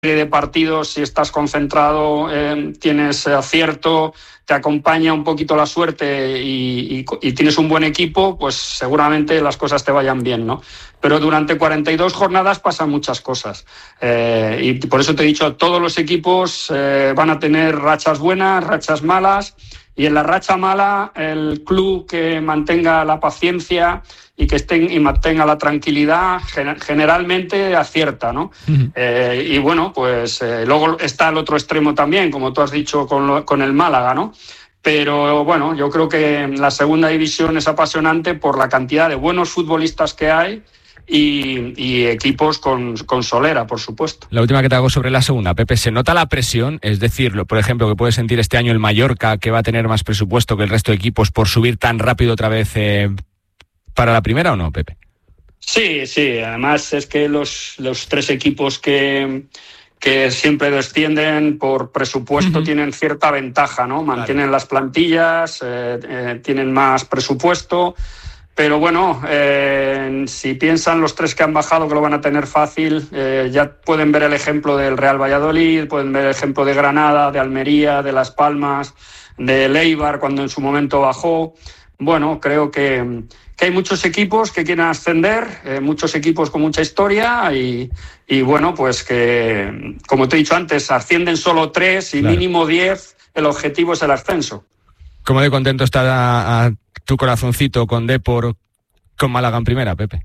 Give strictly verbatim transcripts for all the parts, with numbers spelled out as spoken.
de partidos, si estás concentrado, eh, tienes acierto, te acompaña un poquito la suerte y, y, y tienes un buen equipo, pues seguramente las cosas te vayan bien, ¿no? Pero durante cuarenta y dos jornadas pasan muchas cosas. Eh, y por eso te he dicho, todos los equipos eh, van a tener rachas buenas, rachas malas, y en la racha mala el club que mantenga la paciencia y que estén y mantenga la tranquilidad generalmente acierta, ¿no? Uh-huh. Eh, y bueno, pues eh, luego está el otro extremo también, como tú has dicho con, lo, con el Málaga, ¿no? Pero bueno, yo creo que la segunda división es apasionante por la cantidad de buenos futbolistas que hay y, y equipos con, con solera, por supuesto. La última que te hago sobre la segunda, Pepe, ¿se nota la presión? Es decir, por ejemplo, que puede sentir este año el Mallorca, que va a tener más presupuesto que el resto de equipos por subir tan rápido otra vez eh, para la primera, ¿o no, Pepe? Sí, sí, además es que los, los tres equipos que, que siempre descienden por presupuesto uh-huh. tienen cierta ventaja, ¿no? Mantienen claro. las plantillas, eh, eh, tienen más presupuesto. Pero bueno, eh, si piensan los tres que han bajado que lo van a tener fácil, eh, ya pueden ver el ejemplo del Real Valladolid, pueden ver el ejemplo de Granada, de Almería, de Las Palmas, de Eibar cuando en su momento bajó. Bueno, creo que, que hay muchos equipos que quieren ascender, eh, muchos equipos con mucha historia y, y bueno, pues que, como te he dicho antes, ascienden solo tres y claro. mínimo diez, el objetivo es el ascenso. ¿Cómo de contento está a, a tu corazoncito con Depor, con Málaga en primera, Pepe?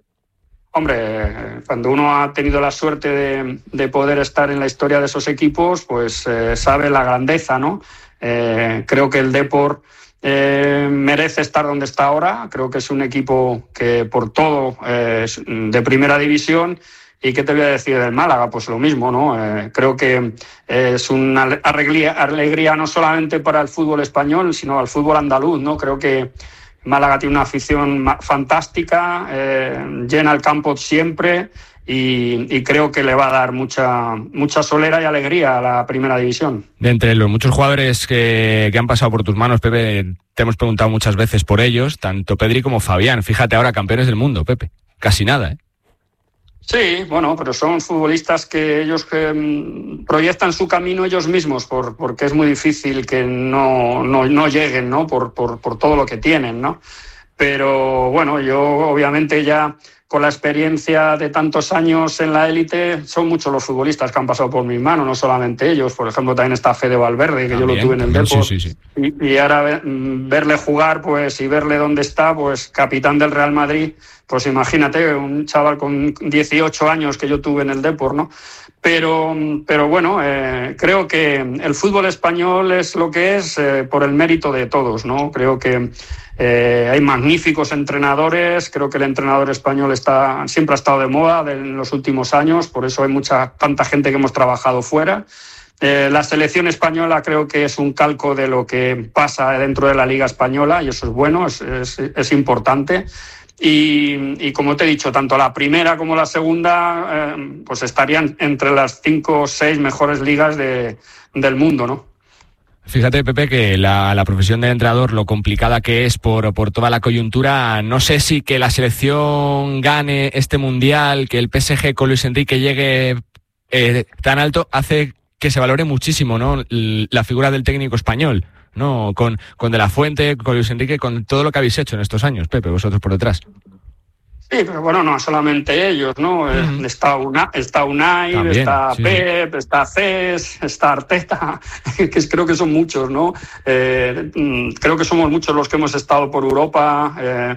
Hombre, cuando uno ha tenido la suerte de, de poder estar en la historia de esos equipos, pues eh, sabe la grandeza, ¿no? Eh, creo que el Depor eh, merece estar donde está ahora. Creo que es un equipo que por todo eh, es de primera división. ¿Y qué te voy a decir del Málaga? Pues lo mismo, ¿no? Eh, creo que es una alegría, alegría no solamente para el fútbol español, sino al fútbol andaluz, ¿no? Creo que Málaga tiene una afición fantástica, eh, llena el campo siempre y, y creo que le va a dar mucha, mucha solera y alegría a la primera división. De entre los muchos jugadores que, que han pasado por tus manos, Pepe, te hemos preguntado muchas veces por ellos, tanto Pedri como Fabián. Fíjate ahora, campeones del mundo, Pepe. Casi nada, ¿eh? Sí, bueno, pero son futbolistas que ellos que proyectan su camino ellos mismos, por, porque es muy difícil que no, no, no lleguen, ¿no? Por, por, por todo lo que tienen, ¿no? Pero bueno, yo obviamente ya con la experiencia de tantos años en la élite, son muchos los futbolistas que han pasado por mis manos, no solamente ellos. Por ejemplo, también está Fede Valverde, que también, yo lo tuve en el Depor. Sí, sí, sí. Y, y ahora ver, verle jugar, pues, y verle dónde está, pues, capitán del Real Madrid, pues imagínate, un chaval con dieciocho años que yo tuve en el Depor, ¿no? Pero, pero bueno, eh, creo que el fútbol español es lo que es eh, por el mérito de todos, ¿no? Creo que eh, hay magníficos entrenadores, creo que el entrenador español está siempre ha estado de moda de, en los últimos años, por eso hay mucha tanta gente que hemos trabajado fuera. Eh, la selección española creo que es un calco de lo que pasa dentro de la Liga Española y eso es bueno, es, es, es importante. Y, y como te he dicho, tanto la primera como la segunda eh, pues estarían entre las cinco o seis mejores ligas de, del mundo, ¿no? Fíjate, Pepe, que la, la profesión del entrenador, lo complicada que es por, por toda la coyuntura, no sé si que la selección gane este mundial, que el P S G con Luis Enrique llegue eh, tan alto, hace que se valore muchísimo, ¿no? La figura del técnico español, ¿no? Con, con De la Fuente, con Luis Enrique, con todo lo que habéis hecho en estos años, Pepe, vosotros por detrás. Sí, pero bueno, no solamente ellos, ¿no? Uh-huh. Está, una, está Unai, también, está sí. Pep, está Cés, está Arteta, que creo que son muchos, ¿no? Eh, creo que somos muchos los que hemos estado por Europa. Eh,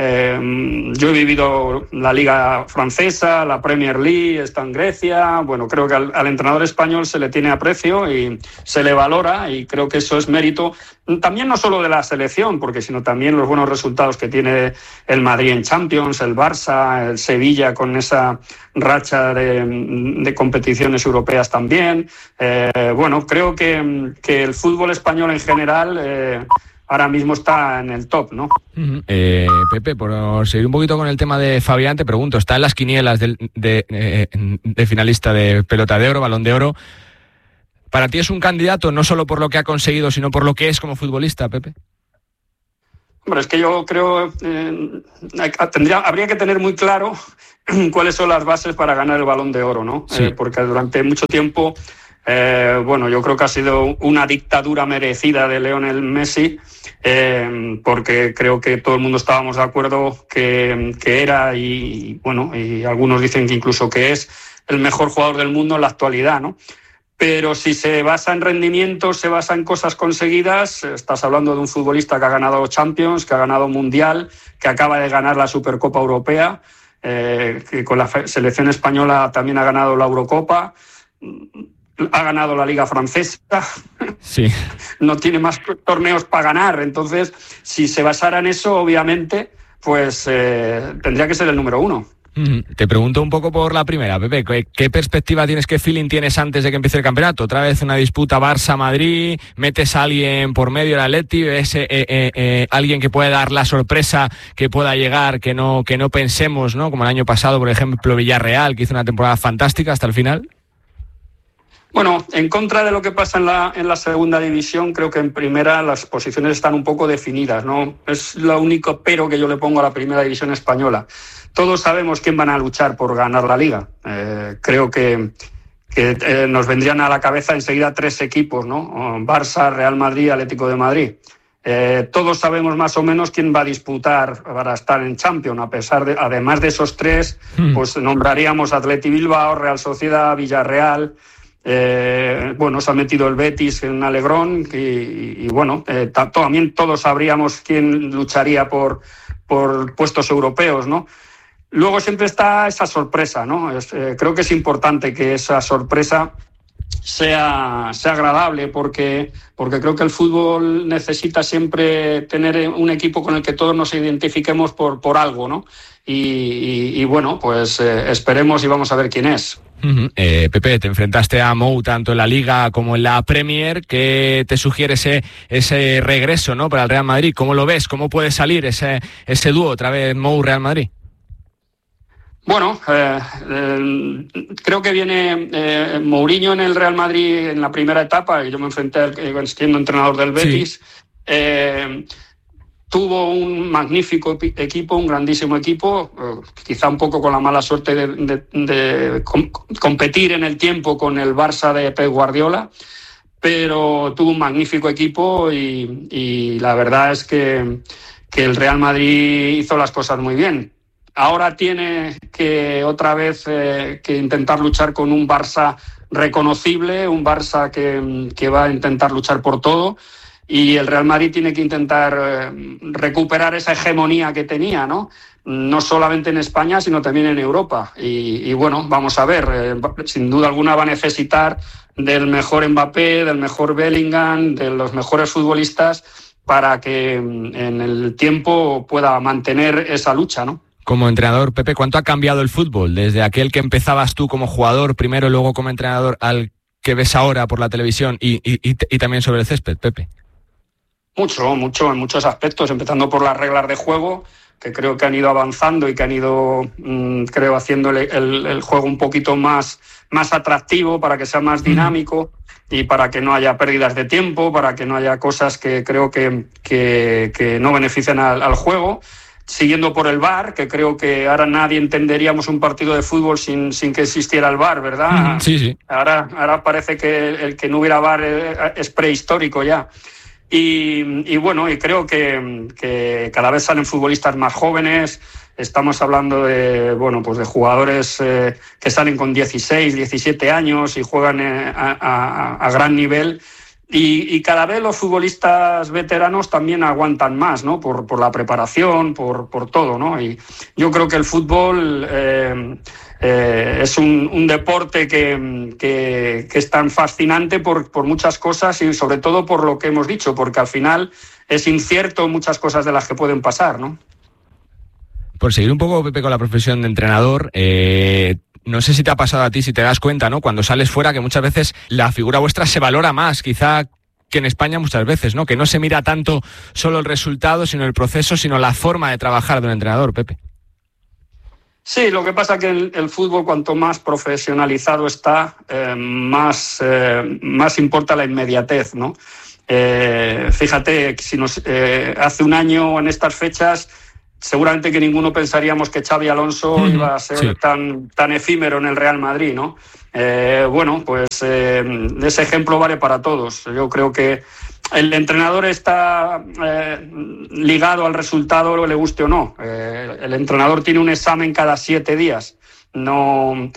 eh, yo he vivido la Liga Francesa, la Premier League, está en Grecia. Bueno, creo que al, al entrenador español se le tiene aprecio y se le valora y creo que eso es mérito también no solo de la selección, porque sino también los buenos resultados que tiene el Madrid en Champions, el Barça, el Sevilla con esa racha de, de competiciones europeas también. Eh, bueno, creo que, que el fútbol español en general eh, ahora mismo está en el top, ¿no? Uh-huh. Eh, Pepe, por seguir un poquito con el tema de Fabián, te pregunto, ¿está en las quinielas de, de, de, de finalista de Pelota de Oro, Balón de Oro? ¿Para ti es un candidato no solo por lo que ha conseguido, sino por lo que es como futbolista, Pepe? Hombre, es que yo creo eh, tendría, habría que tener muy claro cuáles son las bases para ganar el Balón de Oro, ¿no? Sí. Eh, porque durante mucho tiempo, eh, bueno, yo creo que ha sido una dictadura merecida de Lionel Messi, eh, porque creo que todo el mundo estábamos de acuerdo que, que era y, bueno, y algunos dicen que incluso que es el mejor jugador del mundo en la actualidad, ¿no? Pero si se basa en rendimientos, se basa en cosas conseguidas, estás hablando de un futbolista que ha ganado Champions, que ha ganado Mundial, que acaba de ganar la Supercopa Europea, eh, que con la selección española también ha ganado la Eurocopa, ha ganado la Liga Francesa, sí. No tiene más torneos para ganar. Entonces, si se basara en eso, obviamente, pues eh, tendría que ser el número uno. Te pregunto un poco por la primera, Pepe, ¿qué, qué perspectiva tienes, qué feeling tienes antes de que empiece el campeonato? ¿Otra vez una disputa Barça-Madrid? ¿Metes a alguien por medio del Atleti? ¿Ves eh, eh, eh, alguien que pueda dar la sorpresa, que pueda llegar, que no, que no pensemos, ¿no? Como el año pasado, por ejemplo, Villarreal, que hizo una temporada fantástica hasta el final. Bueno, en contra de lo que pasa en la, en la segunda división, creo que en primera las posiciones están un poco definidas, ¿no? Es lo único pero que yo le pongo a la primera división española. Todos sabemos quién van a luchar por ganar la Liga. Eh, creo que, que eh, nos vendrían a la cabeza enseguida tres equipos, ¿no? Barça, Real Madrid, Atlético de Madrid. Eh, todos sabemos más o menos quién va a disputar para estar en Champions. A pesar de, además de esos tres, mm. pues nombraríamos Atleti Bilbao, Real Sociedad, Villarreal. Eh, bueno, se ha metido el Betis en Alegrón y, y, y bueno, eh, t- también todos sabríamos quién lucharía por, por puestos europeos, ¿no? Luego siempre está esa sorpresa, ¿no? Es, eh, creo que es importante que esa sorpresa sea, sea agradable porque, porque creo que el fútbol necesita siempre tener un equipo con el que todos nos identifiquemos por, por algo, ¿no? Y, y, y bueno, pues eh, esperemos y vamos a ver quién es. Uh-huh. Eh, Pepe, te enfrentaste a Mou tanto en la Liga como en la Premier. ¿Qué te sugiere ese, ese regreso, ¿no, para el Real Madrid? ¿Cómo lo ves? ¿Cómo puede salir ese, ese dúo otra vez Mou-Real Madrid? Bueno, eh, eh, creo que viene eh, Mourinho en el Real Madrid en la primera etapa, y yo me enfrenté eh, siendo entrenador del Betis. Sí. Eh, tuvo un magnífico equipo, un grandísimo equipo, eh, quizá un poco con la mala suerte de, de, de com- competir en el tiempo con el Barça de Pep Guardiola, pero tuvo un magnífico equipo y, y la verdad es que, que el Real Madrid hizo las cosas muy bien. Ahora tiene que otra vez eh, que intentar luchar con un Barça reconocible, un Barça que, que va a intentar luchar por todo, y el Real Madrid tiene que intentar eh, recuperar esa hegemonía que tenía, ¿no? No solamente en España, sino también en Europa. Y, y bueno, vamos a ver, eh, sin duda alguna va a necesitar del mejor Mbappé, del mejor Bellingham, de los mejores futbolistas para que en el tiempo pueda mantener esa lucha, ¿no? Como entrenador, Pepe, ¿cuánto ha cambiado el fútbol? Desde aquel que empezabas tú como jugador primero y luego como entrenador al que ves ahora por la televisión y, y, y, y también sobre el césped, Pepe. Mucho, mucho, en muchos aspectos, empezando por las reglas de juego, que creo que han ido avanzando y que han ido, mmm, creo, haciendo el, el, el juego un poquito más, más atractivo para que sea más dinámico mm. y para que no haya pérdidas de tiempo, para que no haya cosas que creo que, que, que no benefician al, al juego. Siguiendo por el V A R, que creo que ahora nadie entenderíamos un partido de fútbol sin, sin que existiera el V A R, ¿verdad? Sí, sí. Ahora, ahora parece que el que no hubiera V A R es prehistórico ya. Y, y bueno, y creo que, que cada vez salen futbolistas más jóvenes. Estamos hablando de, bueno, pues de jugadores eh, que salen con dieciséis, diecisiete años y juegan eh, a, a, a gran nivel. Y, y cada vez los futbolistas veteranos también aguantan más, ¿no? Por, por la preparación, por, por todo, ¿no? Y yo creo que el fútbol eh, eh, es un, un deporte que, que, que es tan fascinante por, por muchas cosas y sobre todo por lo que hemos dicho, porque al final es incierto muchas cosas de las que pueden pasar, ¿no? Por seguir un poco, Pepe, con la profesión de entrenador, eh... no sé si te ha pasado a ti, si te das cuenta, ¿no? Cuando sales fuera, que muchas veces la figura vuestra se valora más, quizá que en España muchas veces, ¿no? Que no se mira tanto solo el resultado, sino el proceso, sino la forma de trabajar de un entrenador, Pepe. Sí, lo que pasa es que el, el fútbol, cuanto más profesionalizado está, eh, más, eh, más importa la inmediatez, ¿no? Eh, fíjate, si nos eh, hace un año en estas fechas, seguramente que ninguno pensaríamos que Xabi Alonso mm, iba a ser sí. tan, tan efímero en el Real Madrid, ¿no? Eh, bueno, pues eh, ese ejemplo vale para todos. Yo creo que el entrenador está eh, ligado al resultado, le guste o no. Eh, el entrenador tiene un examen cada siete días. No,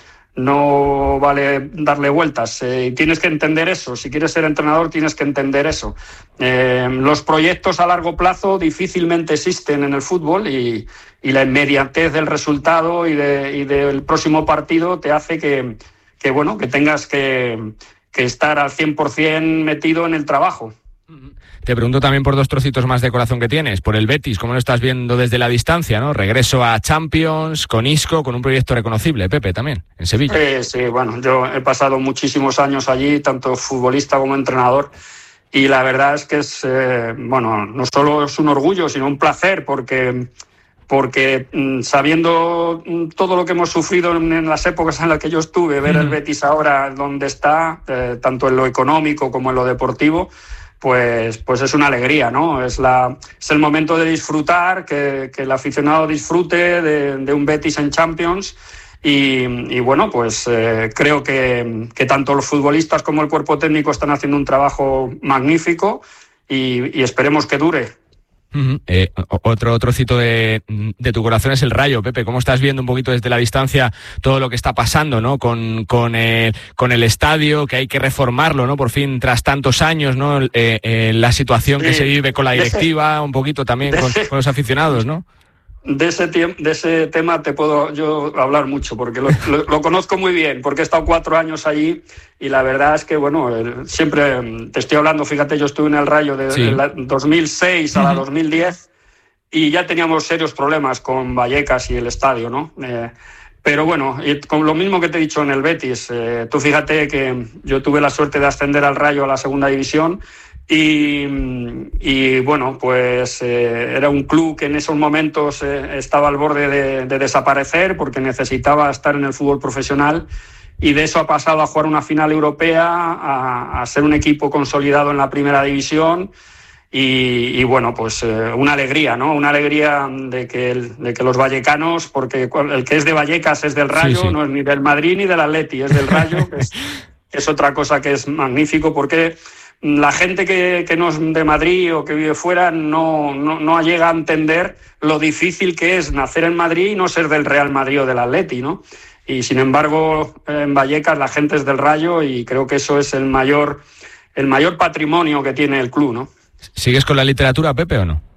no vale darle vueltas. Eh, tienes que entender eso. Si quieres ser entrenador, tienes que entender eso. Eh, los proyectos a largo plazo difícilmente existen en el fútbol y, y la inmediatez del resultado y, de, y del próximo partido te hace que, que, bueno, que tengas que, que estar al cien por ciento metido en el trabajo. Te pregunto también por dos trocitos más de corazón que tienes, por el Betis, ¿cómo lo estás viendo desde la distancia, no? Regreso a Champions, con Isco, con un proyecto reconocible, Pepe, también, en Sevilla. Eh, sí, bueno, yo he pasado muchísimos años allí, tanto futbolista como entrenador, y la verdad es que es, eh, bueno, no solo es un orgullo, sino un placer, porque... porque sabiendo todo lo que hemos sufrido en las épocas en las que yo estuve, ver el Betis ahora donde está, eh, tanto en lo económico como en lo deportivo, pues, pues es una alegría, ¿no? Es, la, es el momento de disfrutar, que, que el aficionado disfrute de, de un Betis en Champions y, y bueno, pues eh, creo que, que tanto los futbolistas como el cuerpo técnico están haciendo un trabajo magnífico y, y esperemos que dure. Uh-huh. Eh, otro trocito de, de tu corazón es el Rayo, Pepe. ¿Cómo estás viendo un poquito desde la distancia todo lo que está pasando, ¿no? Con, con, el, con el estadio, que hay que reformarlo, ¿no? Por fin, tras tantos años, ¿no? Eh, eh, la situación sí. que se vive con la directiva, un poquito también con, con los aficionados, ¿no? De ese, de ese tema te puedo yo hablar mucho, porque lo, lo, lo conozco muy bien, porque he estado cuatro años allí y la verdad es que, bueno, el, siempre te estoy hablando, fíjate, yo estuve en el Rayo de, sí. de la dos mil seis a la dos mil diez y ya teníamos serios problemas con Vallecas y el estadio, ¿no? Eh, pero bueno, y con lo mismo que te he dicho en el Betis, eh, tú fíjate que yo tuve la suerte de ascender al Rayo a la segunda división. Y, y bueno, pues eh, era un club que en esos momentos eh, estaba al borde de, de desaparecer porque necesitaba estar en el fútbol profesional y de eso ha pasado a jugar una final europea, a, a ser un equipo consolidado en la primera división y, y bueno, pues eh, una alegría, ¿no? Una alegría de que, el, de que los vallecanos, porque el que es de Vallecas es del Rayo, sí, sí. no es ni del Madrid ni del Atleti, es del Rayo, que es, es otra cosa que es magnífico porque... La gente que, que no es de Madrid o que vive fuera no, no, no llega a entender lo difícil que es nacer en Madrid y no ser del Real Madrid o del Atleti, ¿no? Y sin embargo, en Vallecas la gente es del Rayo y creo que eso es el mayor, el mayor patrimonio que tiene el club, ¿no? ¿Sigues con la literatura, Pepe, o no?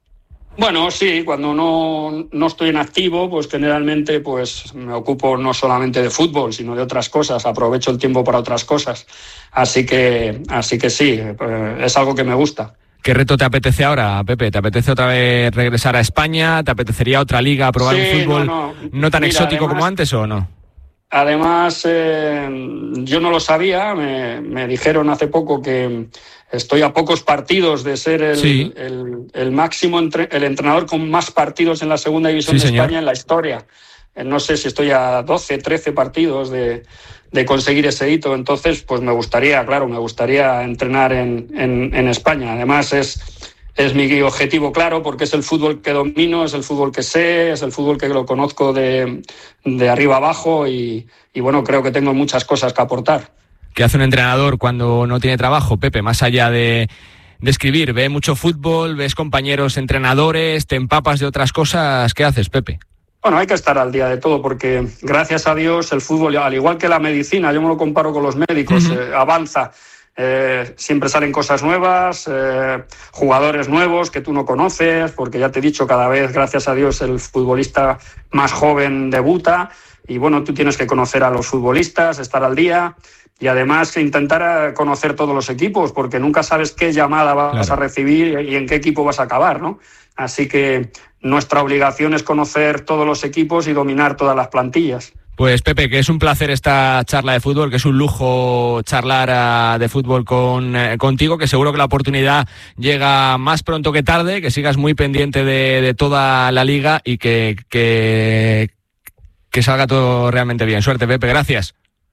Bueno, sí, cuando no, no estoy en activo, pues generalmente pues me ocupo no solamente de fútbol, sino de otras cosas, aprovecho el tiempo para otras cosas. Así que, así que sí, es algo que me gusta. ¿Qué reto te apetece ahora, Pepe? ¿Te apetece otra vez regresar a España? ¿Te apetecería otra liga, probar sí, un fútbol no, no. no tan Mira, exótico además, como antes o no? Además, eh, yo no lo sabía, me, me dijeron hace poco que estoy a pocos partidos de ser el, sí. el, el máximo, entre, el entrenador con más partidos en la segunda división sí, de España señor. En la historia. No sé si estoy a doce, trece partidos de, de conseguir ese hito. Entonces, pues me gustaría, claro, me gustaría entrenar en, en, en España. Además, es, es mi objetivo claro porque es el fútbol que domino, es el fútbol que sé, es el fútbol que lo conozco de, de arriba abajo y, y, bueno, creo que tengo muchas cosas que aportar. ¿Qué hace un entrenador cuando no tiene trabajo, Pepe? Más allá de, de escribir, ¿ve mucho fútbol? ¿Ves compañeros entrenadores? ¿Te empapas de otras cosas? ¿Qué haces, Pepe? Bueno, hay que estar al día de todo porque, gracias a Dios, el fútbol, al igual que la medicina, yo me lo comparo con los médicos, uh-huh. eh, avanza. Eh, siempre salen cosas nuevas, eh, jugadores nuevos que tú no conoces, porque ya te he dicho, cada vez, gracias a Dios, el futbolista más joven debuta y, bueno, tú tienes que conocer a los futbolistas, estar al día... Y además intentar conocer todos los equipos, porque nunca sabes qué llamada vas claro. a recibir y en qué equipo vas a acabar, ¿no? Así que nuestra obligación es conocer todos los equipos y dominar todas las plantillas. Pues Pepe, que es un placer esta charla de fútbol, que es un lujo charlar uh, de fútbol con eh, contigo, que seguro que la oportunidad llega más pronto que tarde, que sigas muy pendiente de, de toda la liga y que, que, que salga todo realmente bien. Suerte, Pepe, gracias.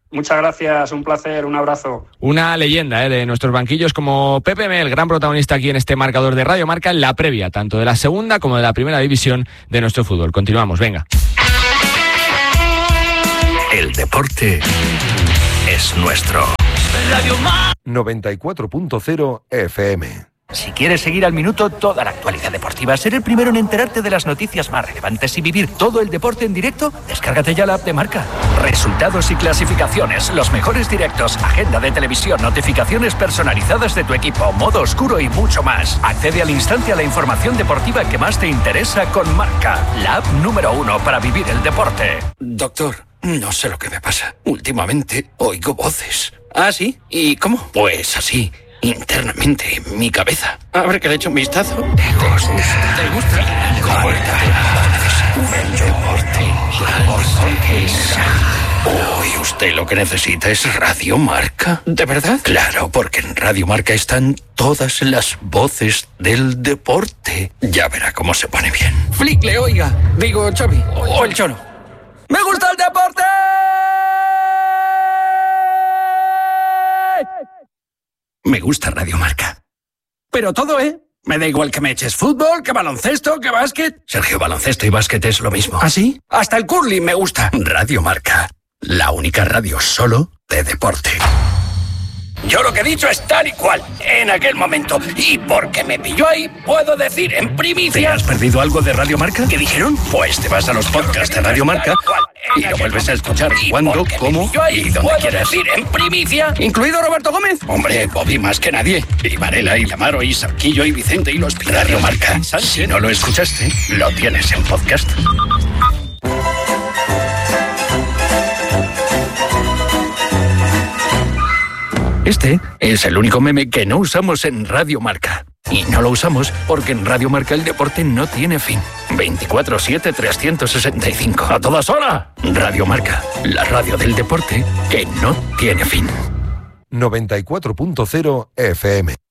Muchas gracias, un placer, un abrazo. Una leyenda ¿eh? de nuestros banquillos como Pepe Mel, gran protagonista aquí en este marcador de Radio Marca, en la previa, tanto de la segunda como de la primera división de nuestro fútbol. Continuamos, venga. El deporte es nuestro. noventa y cuatro punto cero F M. Si quieres seguir al minuto toda la actualidad deportiva, ser el primero en enterarte de las noticias más relevantes y vivir todo el deporte en directo, descárgate ya la app de Marca. Resultados y clasificaciones, los mejores directos, agenda de televisión, notificaciones personalizadas de tu equipo, modo oscuro y mucho más. Accede al instante a la información deportiva que más te interesa con Marca, la app número uno para vivir el deporte. Doctor, no sé lo que me pasa. Últimamente oigo voces. ¿Ah, sí? ¿Y cómo? Pues así. Internamente, en mi cabeza. A ver que le eche un vistazo. ¿Te gusta? ¿Te gusta? Hoy usted lo que necesita es Radio Marca. ¿De verdad? Claro, porque en Radio Marca están todas las voces del deporte. Ya verá cómo se pone bien. Flickle, oiga. Digo, Xavi. O el Cholo. ¡Me gusta el deporte! Me gusta Radio Marca. Pero todo, ¿eh? Me da igual que me eches fútbol, que baloncesto, que básquet. Sergio, baloncesto y básquet es lo mismo. ¿Ah, sí? Hasta el curling me gusta. Radio Marca. La única radio solo de deporte. Yo lo que he dicho es tal y cual, en aquel momento. Y porque me pilló ahí, puedo decir en primicia... ¿Te has perdido algo de Radio Marca? ¿Qué dijeron? Pues te vas a los podcasts de Radio Marca y lo vuelves a escuchar cuando, cómo y donde quieras. Decir en primicia, incluido Roberto Gómez. Hombre, Bobby más que nadie. Y Varela, y Lamaro, y Sarquillo, y Vicente, y los Pilares. Radio Marca. Si no lo escuchaste, lo tienes en podcast. Este es el único meme que no usamos en Radio Marca. Y no lo usamos porque en Radio Marca el deporte no tiene fin. veinticuatro siete trescientos sesenta y cinco. ¡A todas horas! Radio Marca, la radio del deporte que no tiene fin. noventa y cuatro punto cero F M.